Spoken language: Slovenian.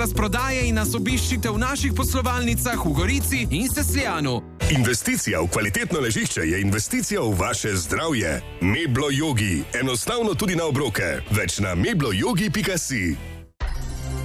razprodaje in nas obiščite v naših poslovalnicah v Gorici in Sesljanu. Investicija v kvalitetno ležišče je investicija v vaše zdravje. Meblo Yogi. Enostavno tudi na obroke. Več na mebloyogi.si.